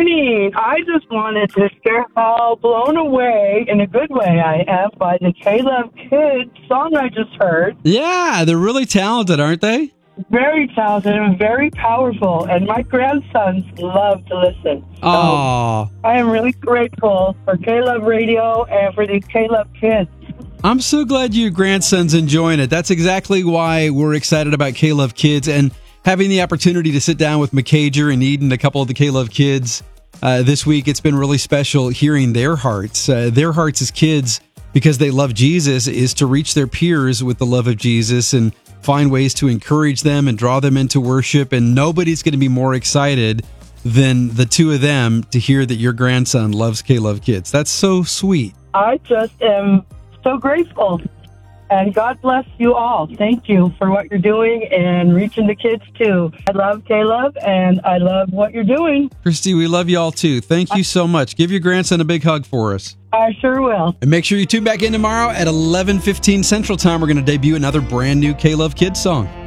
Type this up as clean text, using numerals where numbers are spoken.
morning. I just wanted to share how blown away, in a good way, I am by the K-Love Kids song I just heard. Yeah, they're really talented, aren't they? Very talented and very powerful, and my grandsons love to listen. So Aww. I am really grateful for K-Love Radio and for these K-Love Kids. I'm so glad your grandson's enjoying it. That's exactly why we're excited about K-Love Kids and having the opportunity to sit down with McCager and Eden, a couple of the K-Love Kids, this week. It's been really special hearing their hearts. Their hearts as kids, because they love Jesus, is to reach their peers with the love of Jesus and find ways to encourage them and draw them into worship. And nobody's going to be more excited than the two of them to hear that your grandson loves K-Love Kids. That's so sweet. I just am so grateful. And God bless you all. Thank you for what you're doing and reaching the kids, too. I love K-Love, and I love what you're doing. Christy, we love you all, too. Thank you so much. Give your grandson a big hug for us. I sure will. And make sure you tune back in tomorrow at 11:15 Central Time. We're going to debut another brand new K-Love Kids song.